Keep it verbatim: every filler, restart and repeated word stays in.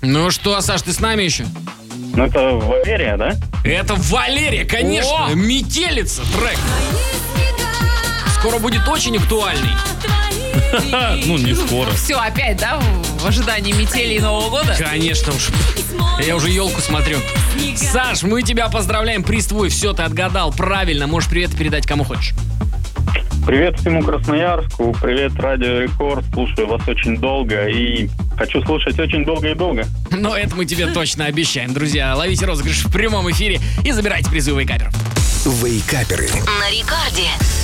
Ну что, Саш, ты с нами еще? Ну, это Валерия, да? Это Валерия, конечно. О! Метелица трек. Скоро будет очень актуальный. Ну, не скоро. Все, опять, да, в ожидании метели и Нового года? Конечно уж. Я уже елку смотрю. Саш, мы тебя поздравляем, приз твой. Все, ты отгадал правильно. Можешь привет передать кому хочешь. Привет всему Красноярску, привет Радио Рекорд, слушаю вас очень долго и хочу слушать очень долго и долго. Но это мы тебе точно обещаем, друзья. Ловите розыгрыш в прямом эфире и забирайте призы у вейкаперов. Вейкаперы На рекорде.